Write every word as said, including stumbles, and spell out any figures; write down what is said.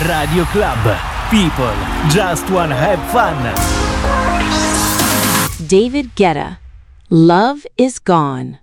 Radio Club. People just wanna have fun. David Guetta. Love is Gone.